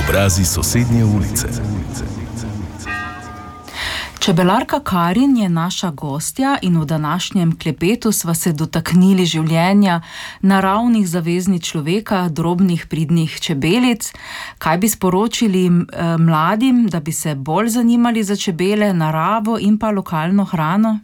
Obrazi sosednje ulice. Čebelarka Karin je naša gostja in v današnjem klepetu sva se dotaknili življenja naravnih zaveznic človeka, drobnih pridnih čebelic. Kaj bi sporočili mladim, da bi se bolj zanimali za čebele, naravo in pa lokalno hrano?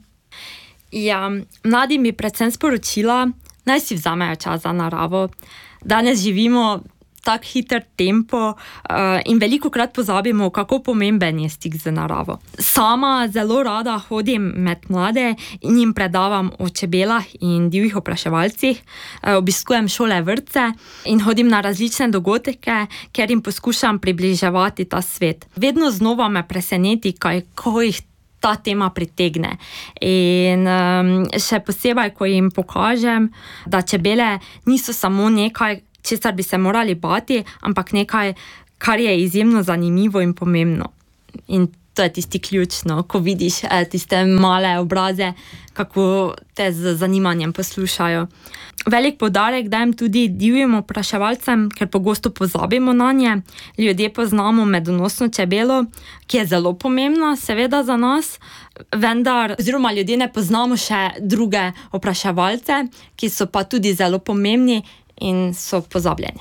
Ja, mladim bi predvsem sporočila, naj si vzamejo čas za naravo. Danes živimo tak hiter tempo in velikokrat pozabimo, kako pomemben je stik z naravo. Sama zelo rada hodim med mlade in jim predavam o čebelah in divjih opraševalcih. Obiskujem šole, vrtce in hodim na različne dogodke, ker jim poskušam približevati ta svet. Vedno znova me preseneti, kako jih ta tema pritegne. In še posebej, ko jim pokažem, da čebele niso samo nekaj, česar bi se morali bati, ampak nekaj, kar je izjemno zanimivo in pomembno. In to je tisti ključno, ko vidiš tiste male obraze, kako te z zanimanjem poslušajo. Velik poudarek dajem tudi divjim opraševalcem, ker pogosto pozabimo nanje. Ljudje poznamo medonosno čebelo, ki je zelo pomembna, seveda za nas, vendar oziroma ljudje ne poznamo še druge opraševalce, ki so pa tudi zelo pomembni in so pozabljeni.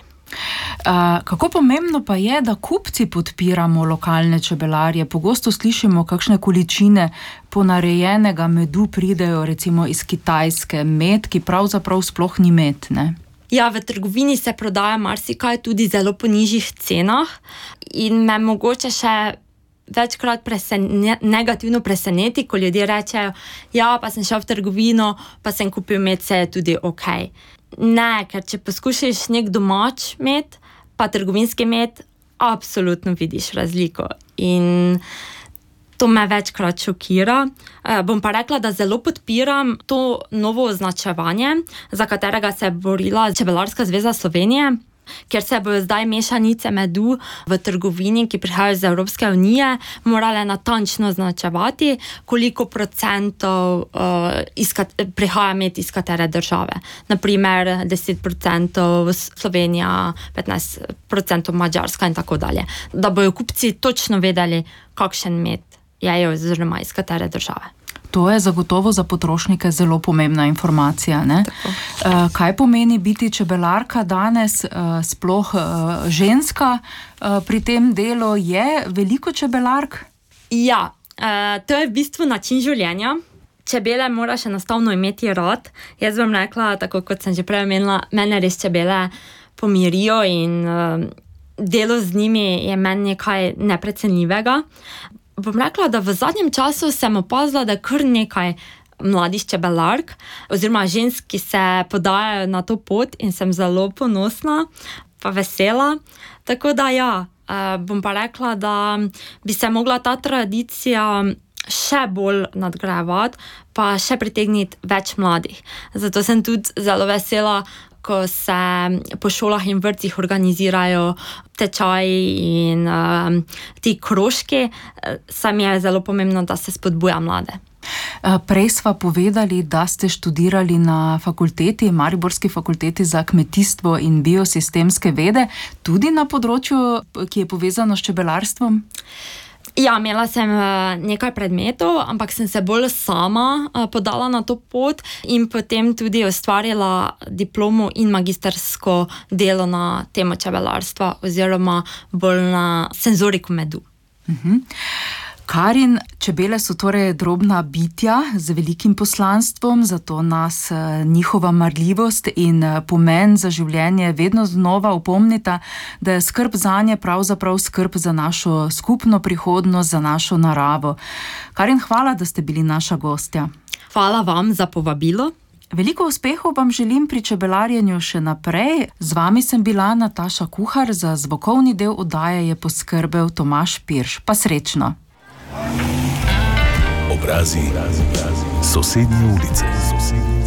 Kako pomembno pa je, da kupci podpiramo lokalne čebelarje? Pogosto slišimo, kakšne količine ponarejenega medu pridejo recimo iz Kitajske, med, ki pravzaprav sploh ni med, ne? Ja, v trgovini se prodaja marsikaj tudi zelo po nižjih cenah in me mogoče še večkrat negativno preseneti, ko ljudje rečejo, ja, pa sem šel v trgovino, pa sem kupil med, se je tudi okej. Ne, ker če poskušaš nek domač med, pa trgovinski med, absolutno vidiš razliko. In to me večkrat šokira. Bom pa rekla, da zelo podpiram to novo označevanje, za katerega se je borila Čebelarska zveza Slovenije, ker se bojo zdaj mešanice medu v trgovini, ki prihajajo iz Evropske unije, morale natančno označevati, koliko procentov prihaja med iz katere države. Naprimer 10% Slovenija, 15% Madžarska in tako dalje. Da bojo kupci točno vedeli, kakšen med je oziroma iz katere države. To je zagotovo za potrošnike zelo pomembna informacija, ne? Kaj pomeni biti čebelarka danes, sploh ženska pri tem delu? Je veliko čebelark? Ja, to je v bistvu način življenja. Čebele moraš enostavno imeti rad. Jaz bom rekla, tako kot sem že prej omenila, mene res čebele pomirijo in delo z njimi je meni nekaj neprecenljivega. Bom rekla, da v zadnjem času sem opazila, da je kar nekaj mladih čebelark oziroma žensk, ki se podajajo na to pot in sem zelo ponosna pa vesela. Tako da ja, bom pa rekla, da bi se mogla ta tradicija še bolj nadgrajevati, pa še pritegniti več mladih. Zato sem tudi zelo vesela, ko se po šolah in vrtcih organizirajo tečaji in ti krožki, saj mi je zelo pomembno, da se spodbuja mlade. Prej sva povedali, da ste študirali na fakulteti, Mariborski fakulteti za kmetijstvo in biosistemske vede, tudi na področju, ki je povezano s čebelarstvom? Ja, imela sem nekaj predmetov, ampak sem se bolj sama podala na to pot in potem tudi ustvarila diplomo in magistersko delo na temo čebelarstva oziroma bolj na senzoriko medu. Karin, čebele so torej drobna bitja z velikim poslanstvom, zato nas njihova marljivost in pomen za življenje vedno znova opomnita, da je skrb zanje pravzaprav skrb za našo skupno prihodnost, za našo naravo. Karin, hvala, da ste bili naša gostja. Hvala vam za povabilo. Veliko uspehov vam želim pri čebelarjenju še naprej. Z vami sem bila Nataša Kuhar, za zvokovni del oddaje je poskrbel Tomaž Pirš. Pa srečno! Obrazi sosednje ulice.